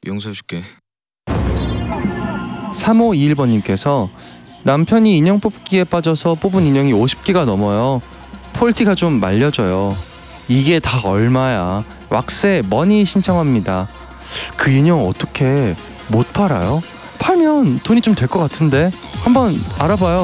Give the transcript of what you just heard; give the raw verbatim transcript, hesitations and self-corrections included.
용서해줄게. 삼오이일 번님께서 남편이 인형 뽑기에 빠져서 뽑은 인형이 오십 개가 넘어요. 폴티가 좀 말려져요. 이게 다 얼마야? 왁스에 머니 신청합니다. 그 인형 어떻게 못 팔아요? 팔면 돈이 좀 될 것 같은데 한번 알아봐요.